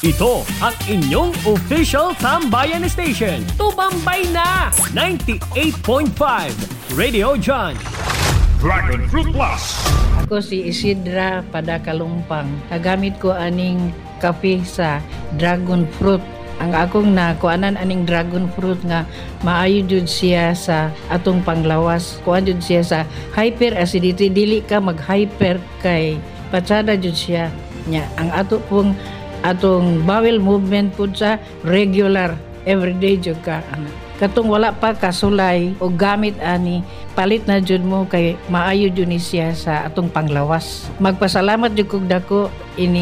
Ito ang inyong official Tambayan Station. Tumambay na! 98.5 Radio John. Dragon Fruit Plus. Ako si Isidra Padakalumpang. Nagamit ko aning kape sa dragon fruit. Ang akong nakuanan aning dragon fruit nga maayo jud siya sa atong panglawas. Kuan jud siya sa hyperacidity, dili ka mag-hyper kay patsada jud siya. Nya ang atong bowel movement pud sa regular everyday jud ka. Katong wala pa kasulay o gamit ani, palit na jud mo kay maayo jud ni siya sa atong panglawas. Magpasalamat jud kog dako ini